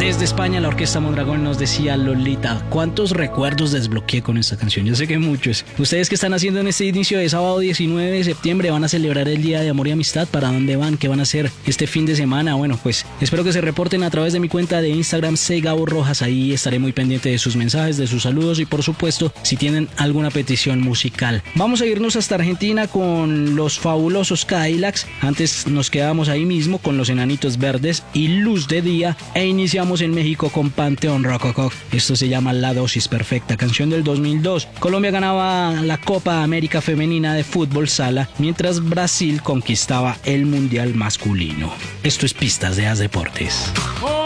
Desde España, la Orquesta Mondragón nos decía: Lolita, ¿cuántos recuerdos desbloqueé con esta canción? Yo sé que muchos. ¿Ustedes qué están haciendo en este inicio de sábado 19 de septiembre? ¿Van a celebrar el Día de Amor y Amistad? ¿Para dónde van? ¿Qué van a hacer este fin de semana? Bueno, pues espero que se reporten a través de mi cuenta de Instagram, Gabo Rojas. Ahí estaré muy pendiente de sus mensajes, de sus saludos y por supuesto, si tienen alguna petición musical. Vamos a irnos hasta Argentina con los fabulosos Cadillacs. Antes nos quedamos ahí mismo con los Enanitos Verdes y Luz de Día, e iniciamos en México con Panteón Rococó. Esto se llama La Dosis Perfecta, canción del 2002. Colombia ganaba la Copa América Femenina de Fútbol Sala, mientras Brasil conquistaba el Mundial Masculino. Esto es Pistas de As Deportes.